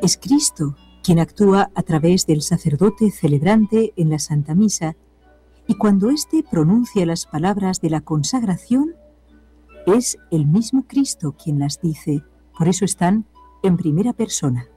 Es Cristo quien actúa a través del sacerdote celebrante en la Santa Misa, y cuando éste pronuncia las palabras de la consagración, es el mismo Cristo quien las dice. Por eso están en primera persona.